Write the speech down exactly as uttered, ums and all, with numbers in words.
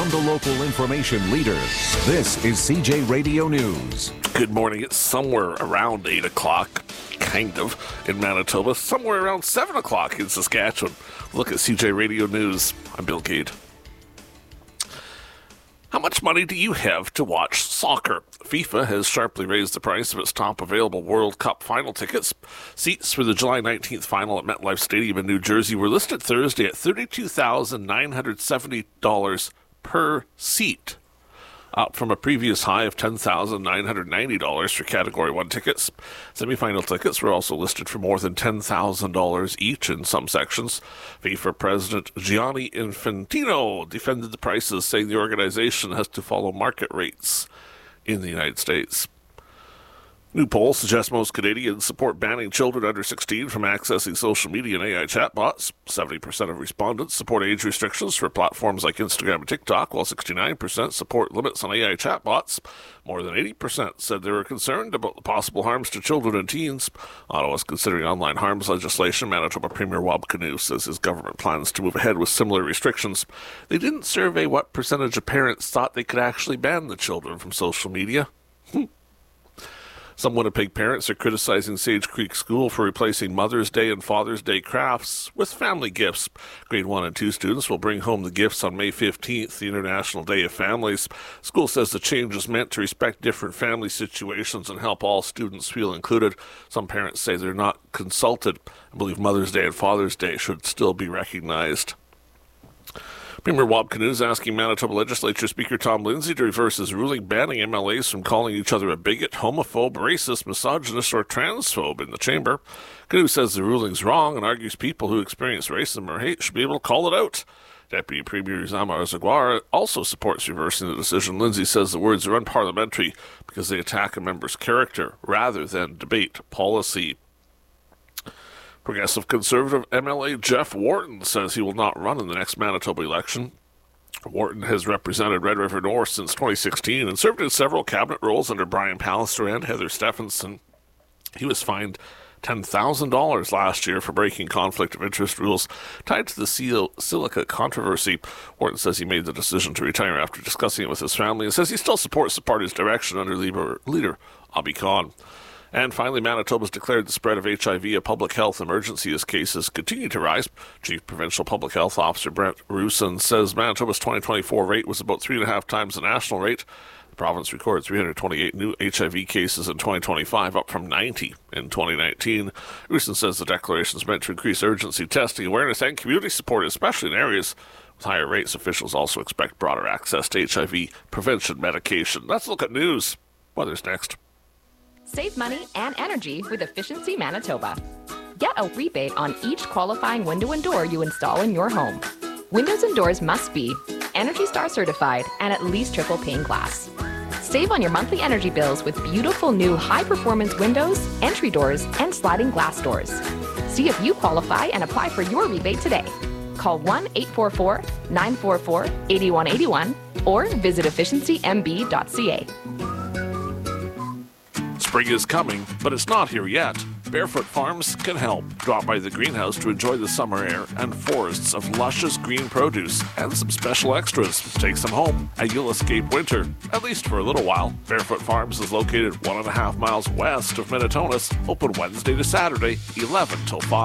from the local information leader. This is C J Radio News. Good morning. It's somewhere around eight o'clock, kind of, in Manitoba. Somewhere around seven o'clock in Saskatchewan. Look at C J Radio News. I'm Bill Gade. How much money do you have to watch soccer? FIFA has sharply raised the price of its top available World Cup final tickets. Seats for the July nineteenth final at MetLife Stadium in New Jersey were listed Thursday at thirty-two thousand nine hundred seventy dollars per seat, up from a previous high of ten thousand nine hundred ninety dollars for Category one tickets. Semi-final tickets were also listed for more than ten thousand dollars each in some sections. FIFA President Gianni Infantino defended the prices, saying the organization has to follow market rates in the United States. New poll suggests most Canadians support banning children under sixteen from accessing social media and A I chatbots. seventy percent of respondents support age restrictions for platforms like Instagram and TikTok, while sixty-nine percent support limits on A I chatbots. More than eighty percent said they were concerned about the possible harms to children and teens. Ottawa is considering online harms legislation. Manitoba Premier Wab Kinew says his government plans to move ahead with similar restrictions. They didn't survey what percentage of parents thought they could actually ban the children from social media. Some Winnipeg parents are criticizing Sage Creek School for replacing Mother's Day and Father's Day crafts with family gifts. Grade one and two students will bring home the gifts on May fifteenth, the International Day of Families. School says the change is meant to respect different family situations and help all students feel included. Some parents say they're not consulted and believe Mother's Day and Father's Day should still be recognized. Premier Wab Kinew is asking Manitoba Legislature Speaker Tom Lindsay to reverse his ruling banning M L As from calling each other a bigot, homophobe, racist, misogynist, or transphobe in the chamber. Kinew says the ruling's wrong and argues people who experience racism or hate should be able to call it out. Deputy Premier Zama Zaguara also supports reversing the decision. Lindsay says the words are unparliamentary because they attack a member's character rather than debate policy. Progressive Conservative M L A Jeff Wharton says he will not run in the next Manitoba election. Wharton has represented Red River North since twenty sixteen and served in several cabinet roles under Brian Pallister and Heather Stephenson. He was fined ten thousand dollars last year for breaking conflict of interest rules tied to the Sil- Silica controversy. Wharton says he made the decision to retire after discussing it with his family and says he still supports the party's direction under leader, leader Abi Khan. And finally, Manitoba's declared the spread of H I V a public health emergency as cases continue to rise. Chief Provincial Public Health Officer Brent Rusin says Manitoba's twenty twenty-four rate was about three and a half times the national rate. The province recorded three hundred twenty-eight new H I V cases in twenty twenty-five, up from ninety in twenty nineteen. Rusin says the declaration is meant to increase urgency testing, awareness, and community support, especially in areas with higher rates. Officials also expect broader access to H I V prevention medication. Let's look at news. Weather's next. Save money and energy with Efficiency Manitoba. Get a rebate on each qualifying window and door you install in your home. Windows and doors must be Energy Star certified and at least triple pane glass. Save on your monthly energy bills with beautiful new high-performance windows, entry doors, and sliding glass doors. See if you qualify and apply for your rebate today. Call one eight four four, nine four four, eight one eight one or visit efficiency m b dot c a. Spring is coming, but it's not here yet. Barefoot Farms can help. Drop by the greenhouse to enjoy the summer air and forests of luscious green produce and some special extras. Take some home and you'll escape winter, at least for a little while. Barefoot Farms is located one and a half miles west of Minnetonka, open Wednesday to Saturday, eleven till five.